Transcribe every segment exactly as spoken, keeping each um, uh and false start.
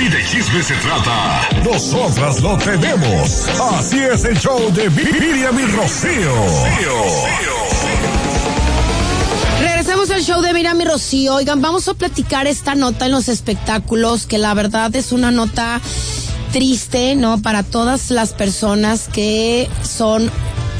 Si de chisme se trata, nosotras lo tenemos. Así es el show de Miriam y Rocío. Regresamos al show de Miriam y Rocío. Oigan, vamos a platicar esta nota en los espectáculos, que la verdad es una nota triste, ¿no? Para todas las personas que son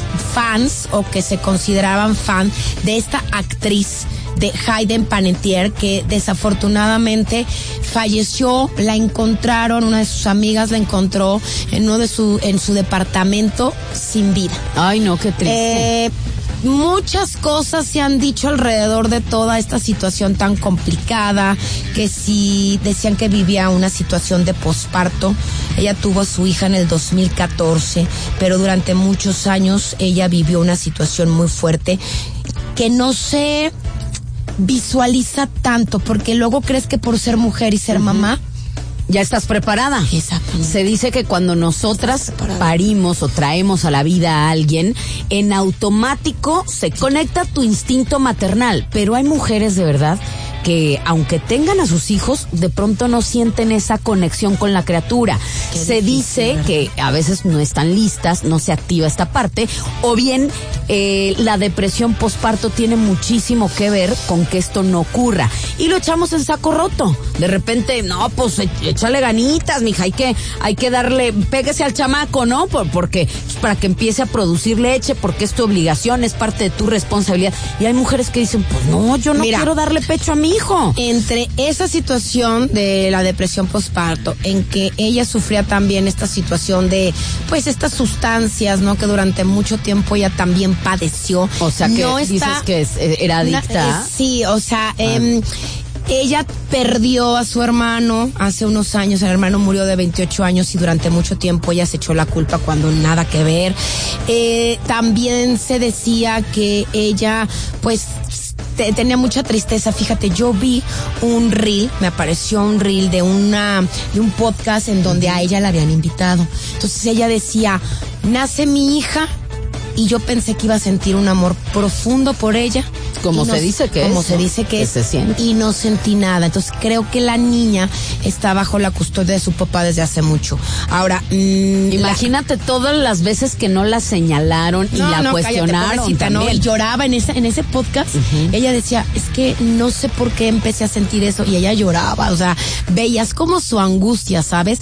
fans o que se consideraban fan de esta actriz de Hayden Panettiere, que desafortunadamente falleció. La encontraron, una de sus amigas la encontró en uno de su en su departamento sin vida. Ay, no, qué triste. Eh, Muchas cosas se han dicho alrededor de toda esta situación tan complicada, que si decían que vivía una situación de posparto. Ella tuvo a su hija en el dos mil catorce, pero durante muchos años ella vivió una situación muy fuerte que no se visualiza tanto, porque luego crees que por ser mujer y ser uh-huh. mamá ya estás preparada. Exacto. Se dice que cuando nosotras parimos o traemos a la vida a alguien, en automático se conecta tu instinto maternal. Pero hay mujeres de verdad que, aunque tengan a sus hijos, de pronto no sienten esa conexión con la criatura. Qué se difícil, dice ¿verdad? Que a veces no están listas, no se activa esta parte, o bien eh, la depresión posparto tiene muchísimo que ver con que esto no ocurra. Y lo echamos en saco roto. De repente, no, pues échale ganitas, mija, hay que, hay que darle, pégase al chamaco, ¿no? Por, porque, pues, para que empiece a producir leche, porque es tu obligación, es parte de tu responsabilidad. Y hay mujeres que dicen, pues no, yo no Mira, quiero darle pecho a mí. Hijo. Entre esa situación de la depresión postparto, en que ella sufría también esta situación de, pues, estas sustancias, ¿no? Que durante mucho tiempo ella también padeció. O sea, que no dices está, que es, era adicta. Una, eh, sí, o sea, ah. eh, ella perdió a su hermano hace unos años. El hermano murió de veintiocho años y durante mucho tiempo ella se echó la culpa cuando nada que ver. Eh, también se decía que ella, pues, tenía mucha tristeza. Fíjate, yo vi un reel, me apareció un reel de una de un podcast en donde a ella la habían invitado. Entonces ella decía, nace mi hija y yo pensé que iba a sentir un amor profundo por ella. Como no, se dice que como es. se dice que, que es. Se siente. Y no sentí nada. Entonces creo que la niña está bajo la custodia de su papá desde hace mucho. Ahora, mmm, imagínate la... todas las veces que no la señalaron y no, la no, cuestionaron. Cállate, no, y lloraba en ese, en ese podcast. Uh-huh. Ella decía, es que no sé por qué empecé a sentir eso. Y ella lloraba. O sea, veías como su angustia, ¿sabes?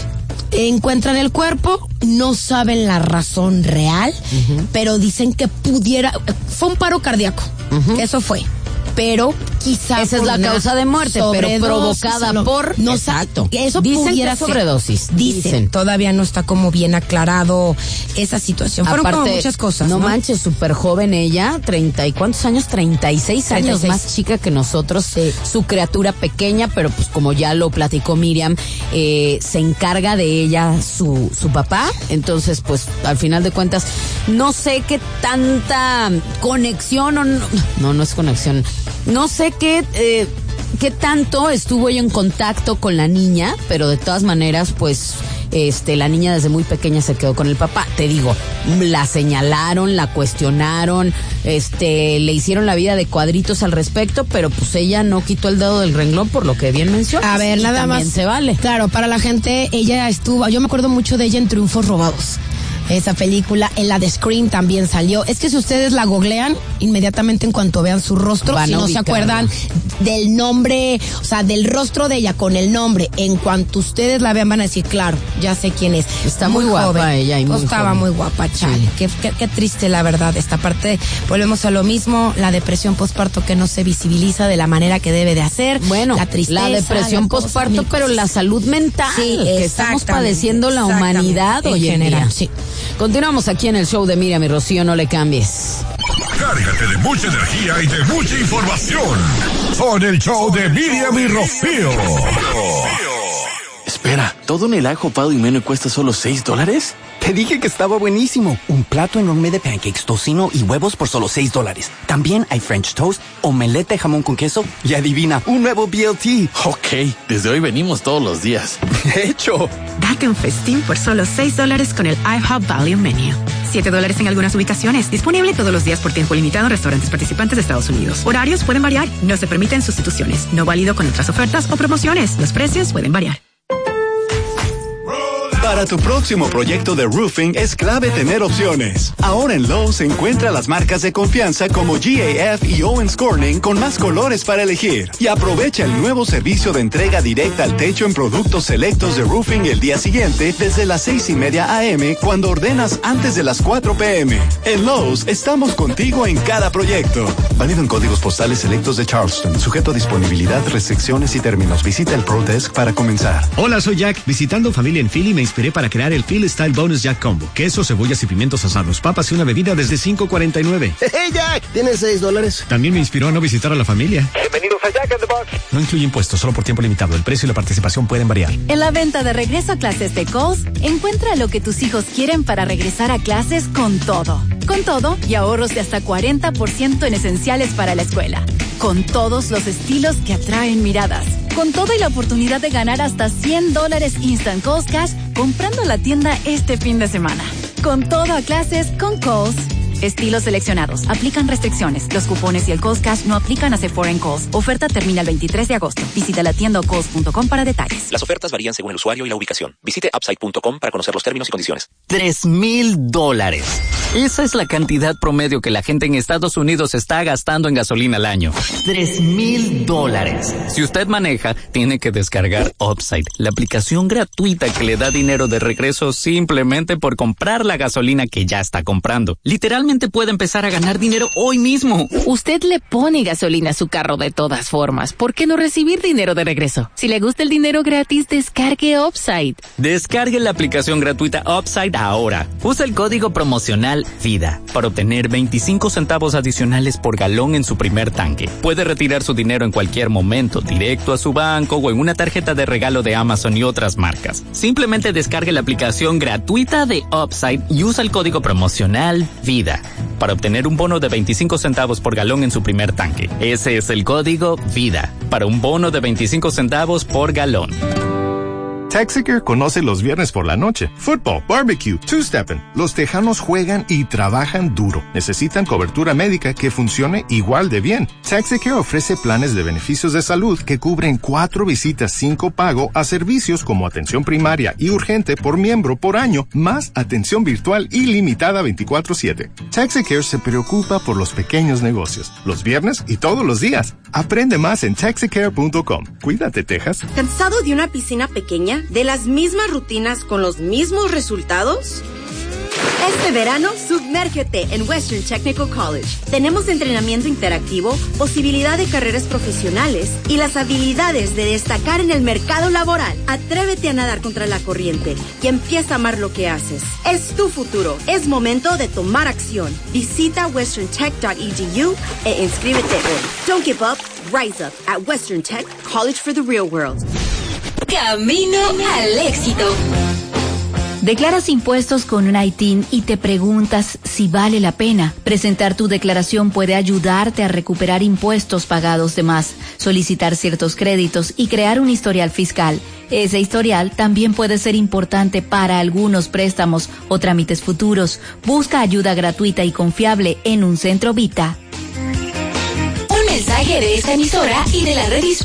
Encuentran el cuerpo, no saben la razón real, uh-huh. pero dicen que pudiera, fue un paro cardíaco, uh-huh. eso fue, pero quizá esa es la causa de muerte, pero provocada solo, por no, exacto. Eso dicen pudiera que sobredosis. Ser. Dicen, dicen, todavía no está como bien aclarado esa situación. Fueron Aparte, como muchas cosas. No, no manches, súper joven ella, treinta y cuántos años, treinta y seis años más chica que nosotros, sí. Su criatura pequeña, pero pues como ya lo platicó Miriam, eh, se encarga de ella su, su papá, entonces pues al final de cuentas, no sé qué tanta conexión o no, no, no es conexión, no sé qué, eh, qué tanto estuvo ella en contacto con la niña, pero de todas maneras, pues, este, la niña desde muy pequeña se quedó con el papá. Te digo, la señalaron, la cuestionaron, este, le hicieron la vida de cuadritos al respecto, pero pues ella no quitó el dedo del renglón por lo que bien mencionas. A ver, nada más. se vale. Claro, para la gente, ella estuvo, yo me acuerdo mucho de ella en Triunfos Robados. Esa película, en la de Scream también salió. Es que si ustedes la googlean, inmediatamente en cuanto vean su rostro, van si no se acuerdan del nombre, o sea, del rostro de ella con el nombre, en cuanto ustedes la vean van a decir, claro, ya sé quién es. Está muy, muy guapa joven. Ella. Y muy estaba joven. muy guapa, chale. Sí. Qué, qué, qué triste la verdad. Esta parte, volvemos a lo mismo, la depresión postparto que no se visibiliza de la manera que debe de hacer. Bueno, la tristeza, la depresión la postparto, cosa, pero la salud mental sí, que estamos padeciendo la humanidad en hoy en general. día. Sí. Continuamos aquí en el show de Miriam y Rocío, no le cambies. Cárgate de mucha energía y de mucha información con el show de Miriam y Rocío. Espera, ¿todo en el ajo Pado y Meno cuesta solo seis dólares? Te dije que estaba buenísimo. Un plato enorme de pancakes, tocino y huevos por solo seis dólares. También hay French toast, omelette de jamón con queso y adivina, un nuevo B L T. Ok, desde hoy venimos todos los días. ¡Hecho! Date un festín por solo seis dólares con el IHOP Value Menu. siete dólares en algunas ubicaciones. Disponible todos los días por tiempo limitado en restaurantes participantes de Estados Unidos. Horarios pueden variar. No se permiten sustituciones. No válido con otras ofertas o promociones. Los precios pueden variar. Para tu próximo proyecto de roofing es clave tener opciones. Ahora en Lowe's encuentra las marcas de confianza como G A F y Owens Corning con más colores para elegir. Y aprovecha el nuevo servicio de entrega directa al techo en productos selectos de roofing el día siguiente desde las seis y media a eme cuando ordenas antes de las cuatro pe eme. En Lowe's estamos contigo en cada proyecto. Válido en códigos postales selectos de Charleston. Sujeto a disponibilidad, restricciones y términos. Visita el Pro Desk para comenzar. Hola, soy Jack. Visitando familia en Philly me inspiré para crear el Philly Style Bonus Jack Combo. Queso, cebollas y pimientos asados, papas y una bebida desde cinco cuarenta y nueve. ¡Hey, Jack! ¿Tienes seis dólares? También me inspiró a no visitar a la familia. Bienvenidos a Jack in the Box. No incluye impuestos, solo por tiempo limitado. El precio y la participación pueden variar. En la venta de regreso a clases de Kohl's, encuentra lo que tus hijos quieren para regresar a clases con todo. Con todo y ahorros de hasta cuarenta por ciento en esenciales para la escuela. Con todos los estilos que atraen miradas. Con todo y la oportunidad de ganar hasta cien dólares Instant Kohl's Cash comprando en la tienda este fin de semana. Con todo a clases con Kohl's. Estilos seleccionados. Aplican restricciones. Los cupones y el Kohl's Cash no aplican a Sephora en Kohl's. Oferta termina el veintitrés de agosto. Visita la tienda o kohls punto com para detalles. Las ofertas varían según el usuario y la ubicación. Visite upside punto com para conocer los términos y condiciones. Tres mil dólares. Esa es la cantidad promedio que la gente en Estados Unidos está gastando en gasolina al año. Tres mil dólares. Si usted maneja, tiene que descargar Upside, la aplicación gratuita que le da dinero de regreso simplemente por comprar la gasolina que ya está comprando. Literalmente puede empezar a ganar dinero hoy mismo. Usted le pone gasolina a su carro de todas formas. ¿Por qué no recibir dinero de regreso? Si le gusta el dinero gratis, descargue Upside. Descargue la aplicación gratuita Upside ahora. Usa el código promocional VIDA para obtener veinticinco centavos adicionales por galón en su primer tanque. Puede retirar su dinero en cualquier momento, directo a su banco o en una tarjeta de regalo de Amazon y otras marcas. Simplemente descargue la aplicación gratuita de Upside y usa el código promocional VIDA para obtener un bono de veinticinco centavos por galón en su primer tanque. Ese es el código VIDA para un bono de veinticinco centavos por galón. Texacare conoce los viernes por la noche. Fútbol, barbecue, two-stepping. Los tejanos juegan y trabajan duro. Necesitan cobertura médica que funcione igual de bien. Texacare ofrece planes de beneficios de salud que cubren cuatro visitas sin copago a servicios como atención primaria y urgente por miembro por año, más atención virtual ilimitada veinticuatro siete. Texacare se preocupa por los pequeños negocios, los viernes y todos los días. Aprende más en texacare punto com. Cuídate, Texas. ¿Cansado de una piscina pequeña? ¿De las mismas rutinas con los mismos resultados? Este verano, sumérgete en Western Technical College. Tenemos entrenamiento interactivo, posibilidad de carreras profesionales y las habilidades de destacar en el mercado laboral. Atrévete a nadar contra la corriente y empieza a amar lo que haces. Es tu futuro. Es momento de tomar acción. Visita western tech punto e d u e inscríbete hoy. Don't give up, rise up at Western Tech College for the Real World. Camino al éxito. Declaras impuestos con un I T I N y te preguntas si vale la pena. Presentar tu declaración puede ayudarte a recuperar impuestos pagados de más, solicitar ciertos créditos y crear un historial fiscal. Ese historial también puede ser importante para algunos préstamos o trámites futuros. Busca ayuda gratuita y confiable en un centro Vita. Un mensaje de esta emisora y de la red